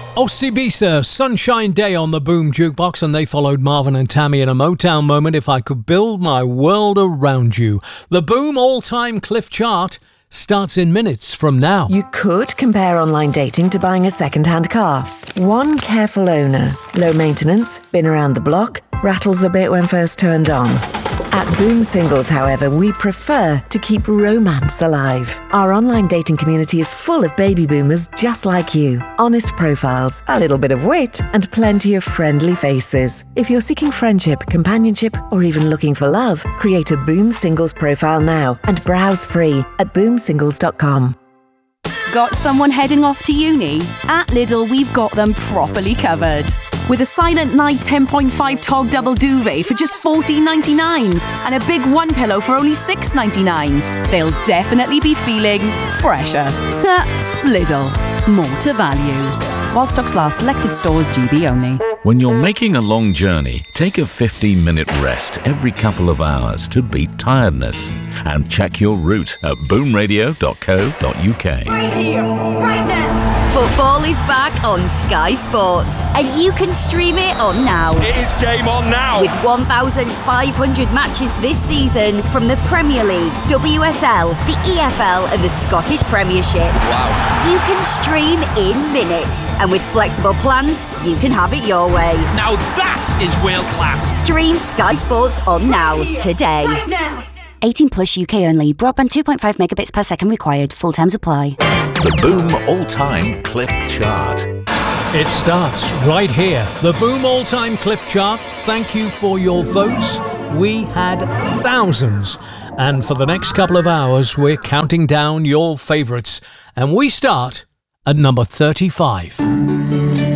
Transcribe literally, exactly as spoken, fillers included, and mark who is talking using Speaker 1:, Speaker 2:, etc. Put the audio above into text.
Speaker 1: Osibisa, Sunshine Day on the Boom Jukebox, and they followed Marvin and Tammy in a Motown moment, If I Could Build My World Around You. The Boom All-Time Cliff Chart starts in minutes from now.
Speaker 2: You could compare online dating to buying a second-hand car. One careful owner, low maintenance, been around the block, rattles a bit when first turned on. At Boom Singles, however, we prefer to keep romance alive. Our online dating community is full of baby boomers just like you. Honest profiles, a little bit of wit, and plenty of friendly faces. If you're seeking friendship, companionship, or even looking for love, create a Boom Singles profile now and browse free at boom singles dot com.
Speaker 3: Got someone heading off to uni? At Lidl, we've got them properly covered. With a Silent Night ten point five Tog Double Duvet for just fourteen ninety-nine and a big one pillow for only six ninety-nine. They'll definitely be feeling fresher. Lidl, more to value. While stocks last, selected stores, G B only.
Speaker 4: When you're making a long journey, take a fifteen minute rest every couple of hours to beat tiredness. And check your route at boom radio dot co dot uk.
Speaker 5: Right here, right now.
Speaker 6: Football is back on Sky Sports, and you can stream it on now.
Speaker 7: It is game on now.
Speaker 6: With one thousand five hundred matches this season from the Premier League, W S L, the E F L, and the Scottish Premiership.
Speaker 7: Wow.
Speaker 6: You can stream in minutes, and with flexible plans, you can have it your way.
Speaker 7: Now that is world class.
Speaker 6: Stream Sky Sports on now today.
Speaker 5: Right now.
Speaker 8: eighteen plus U K only. Broadband two point five megabits per second required. Full terms apply.
Speaker 4: The Boom All-Time Cliff Chart.
Speaker 1: It starts right here. The Boom All-Time Cliff Chart. Thank you for your votes. We had thousands. And for the next couple of hours, we're counting down your favourites. And we start at number thirty-five.